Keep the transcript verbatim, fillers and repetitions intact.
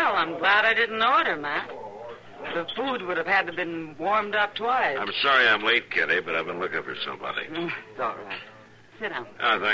Well, I'm glad I didn't order, Matt. The food would have had to have been warmed up twice. I'm sorry I'm late, Kitty, but I've been looking for somebody. Mm, it's all right. Sit down. Oh, thank